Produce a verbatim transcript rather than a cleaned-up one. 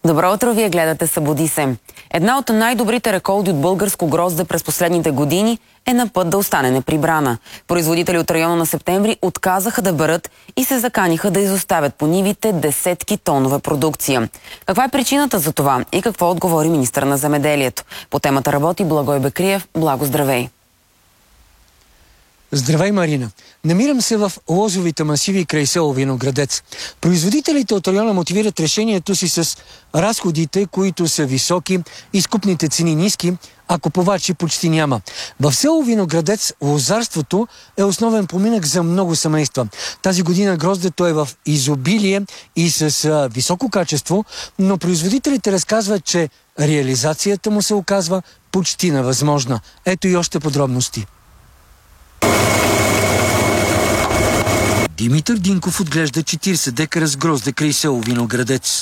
Добро утро, вие гледате Събуди се. Една от най-добрите реколти от българско грозде през последните години е на път да остане неприбрана. Производители от района на Септември отказаха да берат и се заканиха да изоставят по нивите десетки тонове продукция. Каква е причината за това и какво отговори министър на земеделието? По темата работи Благой Бекриев. Благо, здравей! Здравей, Марина! Намирам се в лозовите масиви край село Виноградец. Производителите от района мотивират решението си с разходите, които са високи, изкупните цени ниски, а купувачи почти няма. В село Виноградец лозарството е основен поминък за много семейства. Тази година гроздето е в изобилие и с а, високо качество, но производителите разказват, че реализацията му се оказва почти невъзможна. Ето и още подробности. Димитър Динков отглежда четирийсет декара с грозде край село Виноградец.